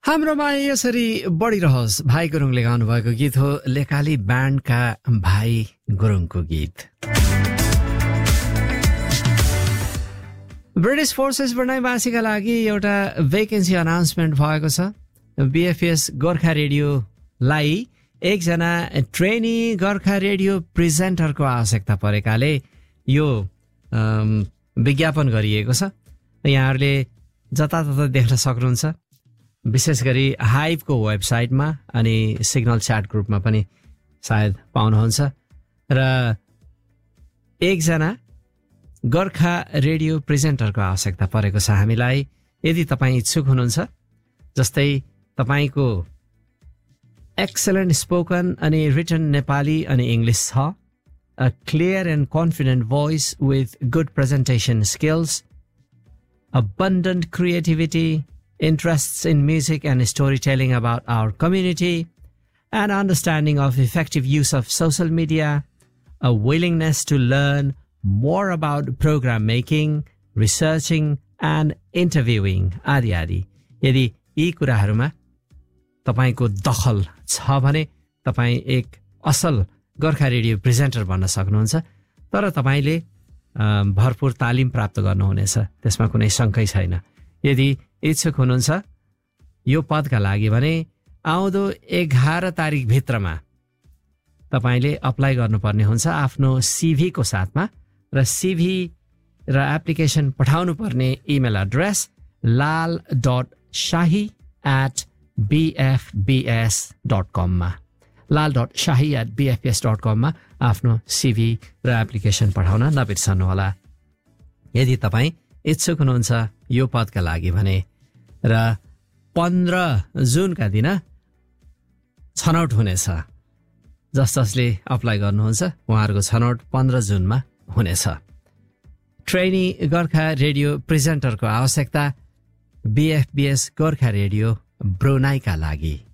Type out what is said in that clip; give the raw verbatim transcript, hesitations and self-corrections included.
हाम्रोमा यसरी बढिरहोस् भाइ गुरुङले गाउनुभएको गीत हो लेकाली ब्यान्डका भाइ गुरुङको गीत। ब्रिटिस फोर्सेस बर्नाइवासीका लागि एउटा भेकेन्सी अनाउन्समेन्ट भएको छ। बीएफएस गोर्खा रेडियोलाई एकजना ट्रेनी गोर्खा रेडियो प्रेजेन्टरको आवश्यकता परेकाले यो विज्ञापन गरिएको छ। यहाँहरूले जतातता देख्न सक्नुहुन्छ, विशेष गरी हाइभको वेबसाइटमा अनि सिग्नल च्याट ग्रुपमा पनि सायद पाउनुहुन्छ। र एकजना गोर्खा रेडियो प्रेजेन्टरको आवश्यकता परेको छ हामीलाई। यदि तपाईँ इच्छुक हुनुहुन्छ, जस्तै तपाईँको एक्सलेन्ट स्पोकन अनि रिटन नेपाली अनि इङ्ग्लिस छ, a clear and confident voice with good presentation skills, abundant creativity, interests in music and storytelling about our community, an understanding of effective use of social media, a willingness to learn more about program making, researching and interviewing, आदि आदि। यदि यी कुराहरूमा तपाईको दखल छ भने तपाईँ एक असल गोर्खा रेडियो प्रेजेन्टर बन्न सक्नुहुन्छ। तर तपाईले भरपूर तालिम प्राप्त गर्नुहुनेछ, त्यसमा कुनै शङ्कै छैन। यदि इच्छुक हुनुहुन्छ यो पदका लागि भने आउँदो एघार तारिक भित्रमा तपाईले अप्लाई गर्नुपर्ने हुन्छ आफ्नो सिभी को साथमा। र सिभी र एप्लिकेसन पठाउनु पर्ने इमेल एड्रेस लाल डट शाही एट बीएफबीएस डट कममा लाल डट शाही एट बीएफबीएस डट कममा आफ्नो सिभी र एप्लिकेसन पठाउन नबिर्सनुहोला। यदि तपाईँ इच्छुक हुनुहुन्छ यो पदका लागि भने। र पन्ध्र जुनका दिन छनौट हुनेछ। जस जसले अप्लाई गर्नुहुन्छ उहाँहरूको छनौट पन्ध्र जुनमा हुनेछ। ट्रेनी गोर्खा रेडियो प्रेजेन्टरको आवश्यकता बीएफबीएस गोर्खा रेडियो ब्रुनाईका लागि।